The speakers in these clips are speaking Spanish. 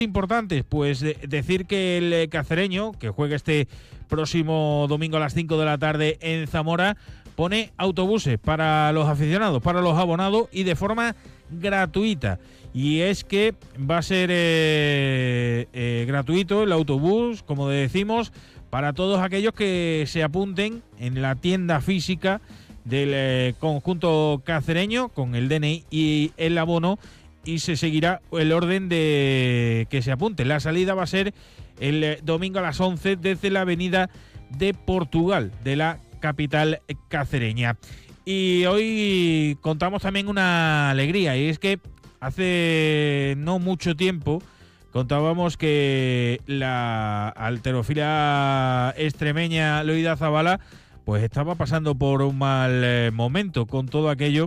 Importantes, pues decir que el cacereño, que juega este próximo domingo a las 5 de la tarde en Zamora, pone autobuses para los aficionados, para los abonados y de forma gratuita. Y es que va a ser gratuito el autobús, como decimos, para todos aquellos que se apunten en la tienda física del conjunto cacereño con el DNI y el abono, y se seguirá el orden de que se apunte. La salida va a ser el domingo a las 11 desde la avenida de Portugal, de la capital cacereña. Y hoy contamos también una alegría, y es que hace no mucho tiempo contábamos que la halterofilia extremeña Loida Zabala pues estaba pasando por un mal momento con todo aquello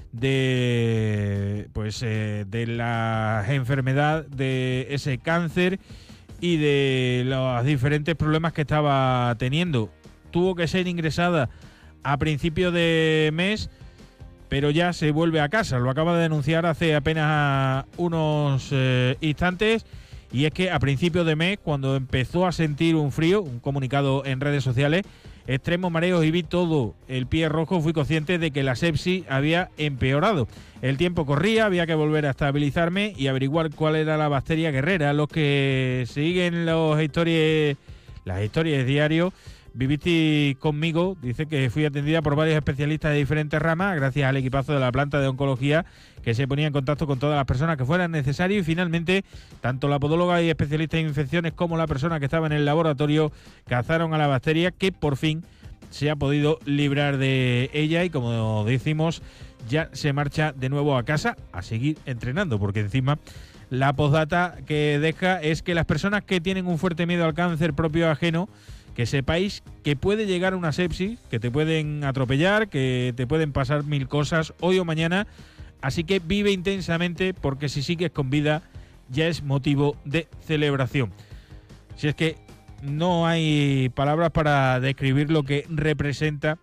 de la enfermedad, de ese cáncer y de los diferentes problemas que estaba teniendo. Tuvo que ser ingresada a principio de mes, pero ya se vuelve a casa. Lo acaba de denunciar hace apenas unos instantes, y es que a principio de mes, cuando empezó a sentir un frío, un comunicado en redes sociales, extremos mareos y vi todo el pie rojo, fui consciente de que la sepsis había empeorado. El tiempo corría, había que volver a estabilizarme y averiguar cuál era la bacteria guerrera. Los que siguen las historias diario, viviste conmigo, dice que fui atendida por varios especialistas de diferentes ramas, gracias al equipazo de la planta de oncología, que se ponía en contacto con todas las personas que fueran necesarias, y finalmente tanto la podóloga y especialista en infecciones como la persona que estaba en el laboratorio cazaron a la bacteria, que por fin se ha podido librar de ella, y como decimos, ya se marcha de nuevo a casa a seguir entrenando, porque encima la postdata que deja es que las personas que tienen un fuerte miedo al cáncer propio o ajeno, que sepáis que puede llegar una sepsis, que te pueden atropellar, que te pueden pasar mil cosas hoy o mañana, así que vive intensamente, porque si sigues con vida ya es motivo de celebración. Si es que no hay palabras para describir lo que representa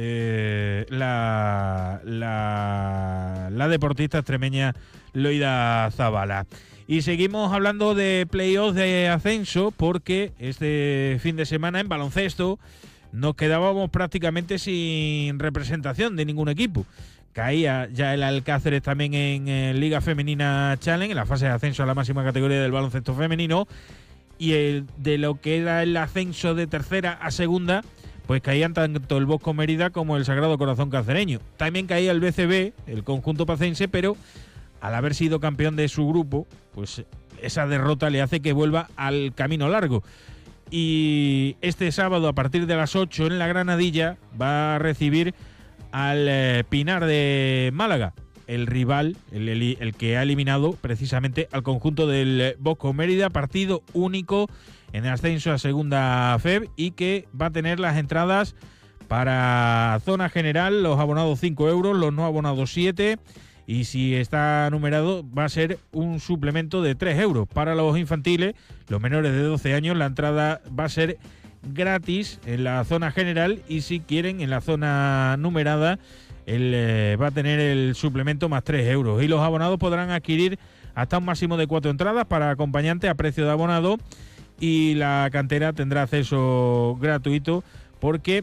la deportista extremeña Loida Zabala. Y seguimos hablando de playoffs de ascenso, porque este fin de semana en baloncesto nos quedábamos prácticamente sin representación de ningún equipo. Caía ya el Alcáceres también en Liga Femenina Challenge, en la fase de ascenso a la máxima categoría del baloncesto femenino, y de lo que era el ascenso de tercera a segunda, pues caían tanto el Bosco Mérida como el Sagrado Corazón Cacereño. También caía el BCB, el conjunto pacense, pero al haber sido campeón de su grupo, pues esa derrota le hace que vuelva al camino largo. Y este sábado, a partir de las 8 en la Granadilla, va a recibir al Pinar de Málaga, el rival, el que ha eliminado precisamente al conjunto del Bosco Mérida. Partido único en el ascenso a segunda FEB, y que va a tener las entradas para zona general, los abonados 5 euros, los no abonados 7, y si está numerado va a ser un suplemento de 3 euros. Para los infantiles, los menores de 12 años, la entrada va a ser gratis en la zona general, y si quieren en la zona numerada, va a tener el suplemento más 3 euros. Y los abonados podrán adquirir hasta un máximo de 4 entradas para acompañante a precio de abonado, y la cantera tendrá acceso gratuito, porque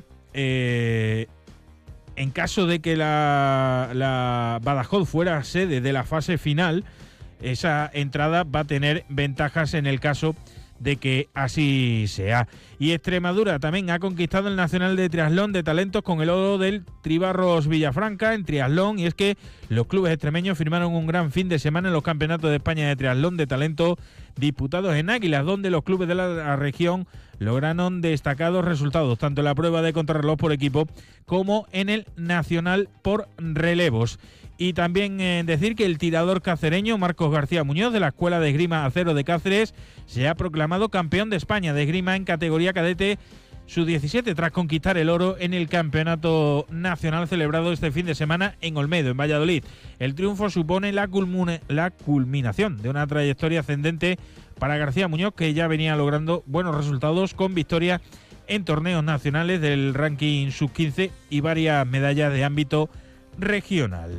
en caso de que la Badajoz fuera sede de la fase final, esa entrada va a tener ventajas en el caso de que así sea. Y Extremadura también ha conquistado el Nacional de Triatlón de Talentos con el oro del Tribarros Villafranca en triatlón, y es que los clubes extremeños firmaron un gran fin de semana en los campeonatos de España de triatlón de talento disputados en Águilas, donde los clubes de la región lograron destacados resultados, tanto en la prueba de contrarreloj por equipo como en el nacional por relevos. Y también decir que el tirador cacereño Marcos García Muñoz, de la Escuela de Esgrima Acero de Cáceres, se ha proclamado campeón de España de esgrima en categoría cadete sub-17, tras conquistar el oro en el campeonato nacional celebrado este fin de semana en Olmedo, en Valladolid. El triunfo supone la culminación de una trayectoria ascendente para García Muñoz, que ya venía logrando buenos resultados con victorias en torneos nacionales del ranking sub-15 y varias medallas de ámbito regional.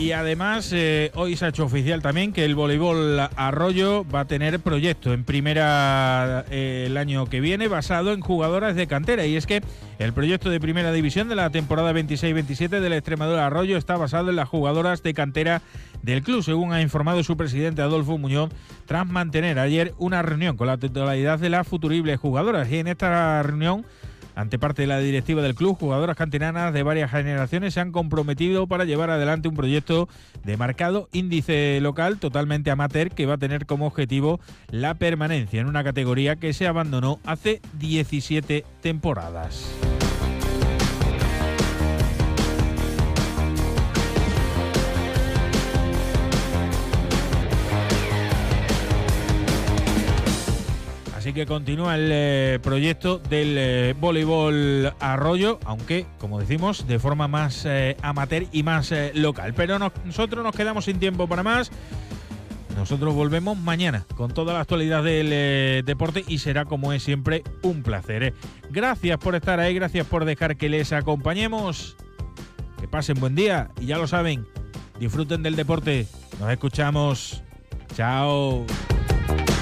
Y además, hoy se ha hecho oficial también que el voleibol Arroyo va a tener proyecto en primera el año que viene basado en jugadoras de cantera. Y es que el proyecto de primera división de la temporada 26-27 del Extremadura Arroyo está basado en las jugadoras de cantera del club, según ha informado su presidente Adolfo Muñoz, tras mantener ayer una reunión con la totalidad de las futuribles jugadoras. Y en esta reunión, ante parte de la directiva del club, jugadoras canteranas de varias generaciones se han comprometido para llevar adelante un proyecto de marcado índice local totalmente amateur que va a tener como objetivo la permanencia en una categoría que se abandonó hace 17 temporadas. Así que continúa el proyecto del voleibol Arroyo, aunque, como decimos, de forma más amateur y más local. Pero nosotros nos quedamos sin tiempo para más. Nosotros volvemos mañana con toda la actualidad del deporte y será, como es siempre, un placer. Gracias por estar ahí, gracias por dejar que les acompañemos. Que pasen buen día y ya lo saben, disfruten del deporte. Nos escuchamos. Chao.